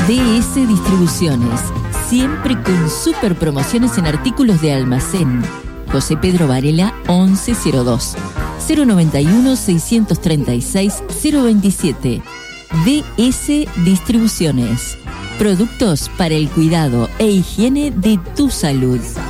DS Distribuciones, siempre con super promociones en artículos de almacén. José Pedro Varela 1102, 091-636-027. DS Distribuciones, productos para el cuidado e higiene de tu salud.